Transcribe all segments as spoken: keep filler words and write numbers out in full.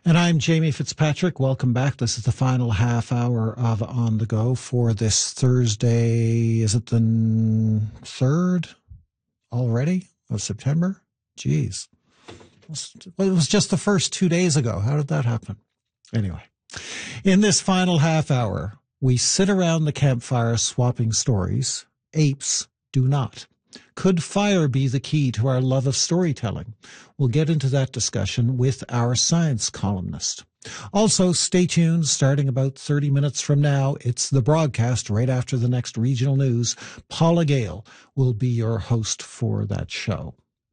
And I'm Jamie Fitzpatrick. Welcome back. This is the final half hour of On the Go for this Thursday. Is it the third already of September? Jeez. It was just the first two days ago. How did that happen? Anyway, in this final half hour, we sit around the campfire swapping stories. Apes do not. Could fire be the key to our love of storytelling? We'll get into that discussion with our science columnist. Also, stay tuned. Starting about thirty minutes from now, it's the broadcast right after the next regional news. Paula Gale will be your host for that show.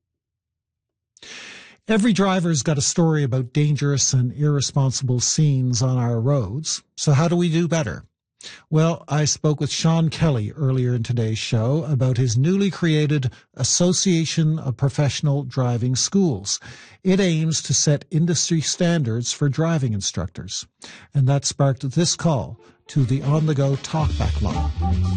Every driver's got a story about dangerous and irresponsible scenes on our roads. So how do we do better? Well, I spoke with Sean Kelly earlier in today's show about his newly created Association of Professional Driving Schools. It aims to set industry standards for driving instructors. And that sparked this call to the on-the-go talkback line.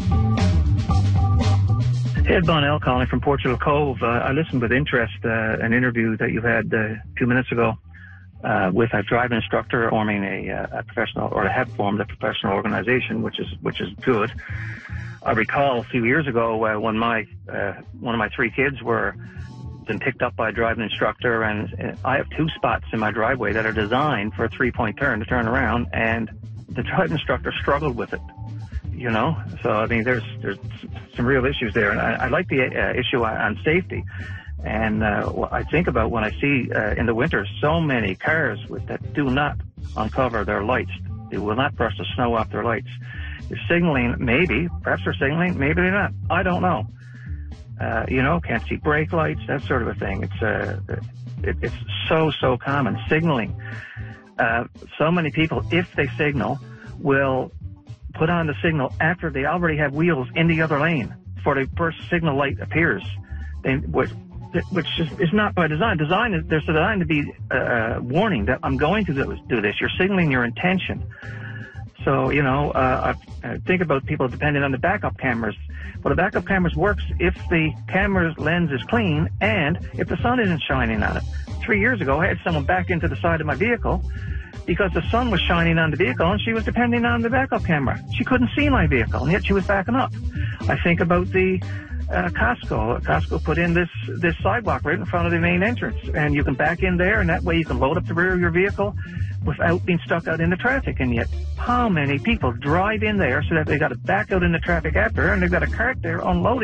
Ed Bonnell calling from Portugal Cove. Uh, I listened with interest uh, an interview that you had uh, a few minutes ago. Uh, with a driving instructor forming a, uh, a professional, or have formed a professional organization, which is which is good. I recall a few years ago uh, when my uh, one of my three kids were been picked up by a driving instructor, and, and I have two spots in my driveway that are designed for a three-point turn to turn around, and the driving instructor struggled with it. You know, so I mean, there's there's some real issues there, and I, I like the uh, issue on safety. And uh, I think about when I see uh, in the winter so many cars with, that do not uncover their lights. They will not brush the snow off their lights. They're signaling, maybe, perhaps they're signaling, maybe they're not. I don't know. Uh, you know, can't see brake lights, that sort of a thing. It's uh, it, it's so, so common. Signaling. Uh, so many people, if they signal, will put on the signal after they already have wheels in the other lane before the first signal light appears. They, which, which is, is not by design. Design is, there's designed to be a uh, warning that I'm going to do this. You're signaling your intention. So, you know, uh, I, I think about people depending on the backup cameras. Well, the backup cameras works if the camera's lens is clean and if the sun isn't shining on it. Three years ago, I had someone back into the side of my vehicle because the sun was shining on the vehicle and she was depending on the backup camera. She couldn't see my vehicle, and yet she was backing up. I think about the Uh, Costco. Costco put in this this sidewalk right in front of the main entrance, and you can back in there, and that way you can load up the rear of your vehicle without being stuck out in the traffic. And yet, how many people drive in there so that they got to back out in the traffic after, and they've got a cart there unloading